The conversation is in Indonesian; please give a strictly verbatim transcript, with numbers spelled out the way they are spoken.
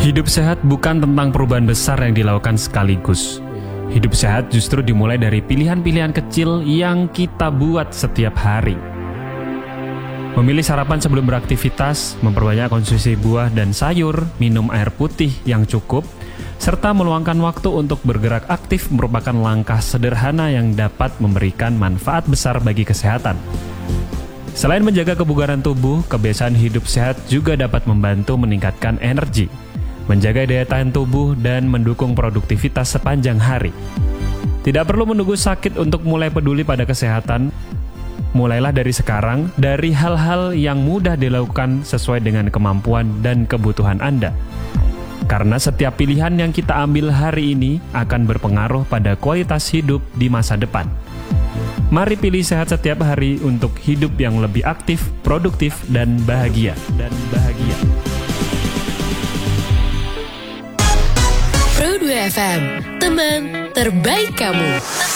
Hidup sehat bukan tentang perubahan besar yang dilakukan sekaligus. Hidup sehat justru dimulai dari pilihan-pilihan kecil yang kita buat setiap hari. Memilih sarapan sebelum beraktivitas, memperbanyak konsumsi buah dan sayur, minum air putih yang cukup, serta meluangkan waktu untuk bergerak aktif merupakan langkah sederhana yang dapat memberikan manfaat besar bagi kesehatan. Selain menjaga kebugaran tubuh, kebiasaan hidup sehat juga dapat membantu meningkatkan energi, menjaga daya tahan tubuh, dan mendukung produktivitas sepanjang hari. Tidak perlu menunggu sakit untuk mulai peduli pada kesehatan. Mulailah dari sekarang, dari hal-hal yang mudah dilakukan sesuai dengan kemampuan dan kebutuhan Anda. Karena setiap pilihan yang kita ambil hari ini akan berpengaruh pada kualitas hidup di masa depan. Mari pilih sehat setiap hari untuk hidup yang lebih aktif, produktif, dan bahagia. Dan bahagia. Pro dua F M, teman terbaik kamu.